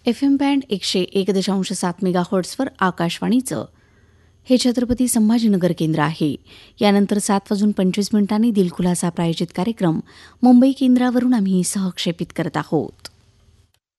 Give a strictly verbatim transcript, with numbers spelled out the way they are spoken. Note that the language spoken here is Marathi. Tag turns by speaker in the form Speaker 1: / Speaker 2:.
Speaker 1: एफ एम बँड एकशे एक दशांश सात मेगाहर्ट्सवर आकाशवाणीचं हे छत्रपती संभाजीनगर केंद्र आहे. यानंतर सात वाजून पंचवीस मिनिटांनी दिलखुलासा प्रायोजित कार्यक्रम मुंबई केंद्रावरून आम्ही सहक्षेपित करत आहोत.